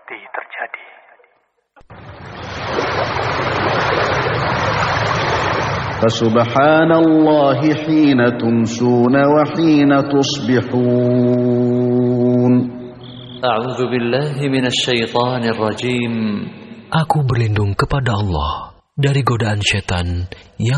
pasti terjadi. Fasubhanallahi hina tumsuna wa hina tusbihun. A'udzu billahi minasy syaithanir rajim. Aku berlindung kepada Allah dari godaan setan yang